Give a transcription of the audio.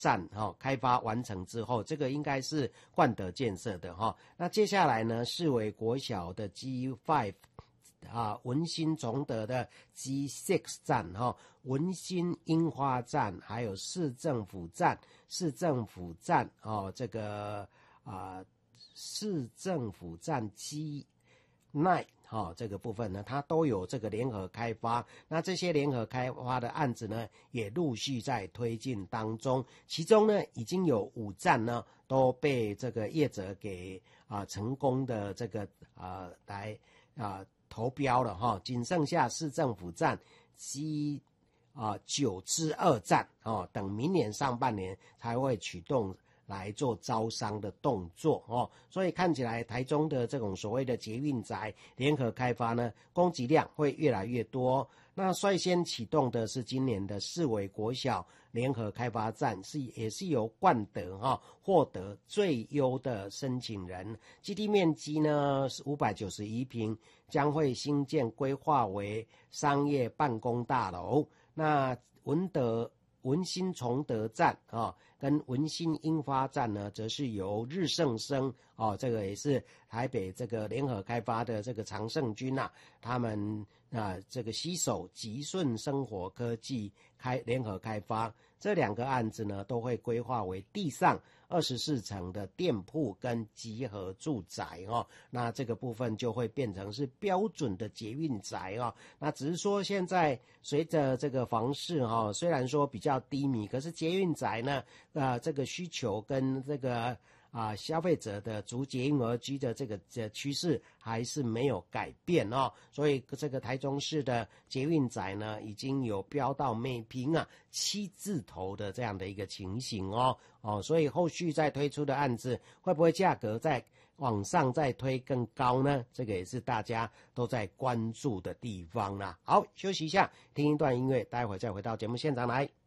站开发完成之后，这个应该是冠德建设的那接下来呢，四维国小的 G5 文心崇德的 G6 站文心樱花站，还有市政府站这个市政府站 G9这个部分呢，它都有这个联合开发。那这些联合开发的案子呢，也陆续在推进当中。其中呢，已经有5站呢都被这个业者给成功的这个来投标了仅剩下市政府站 G9之2站等明年上半年才会启动来做招商的动作所以看起来台中的这种所谓的捷运宅联合开发呢，供给量会越来越多。那率先启动的是今年的四维国小联合开发站，也是由冠德获得最优的申请人，基地面积呢是591平，将会新建规划为商业办公大楼。那文心崇德站跟文心樱花站呢，则是由日盛生这个也是台北这个联合开发的这个常胜军他们这个携手吉顺生活科技联合开发，这2个案子呢，都会规划为地上24层的店铺跟集合住宅那这个部分就会变成是标准的捷运宅那只是说现在随着这个房市虽然说比较低迷，可是捷运宅呢这个需求跟这个消费者的逐捷运而居的这个趋势还是没有改变所以这个台中市的捷运宅呢，已经有飙到每平7字头的这样的一个情形所以后续再推出的案子会不会价格再往上再推更高呢？这个也是大家都在关注的地方啦。好，休息一下，听一段音乐，待会再回到节目现场来。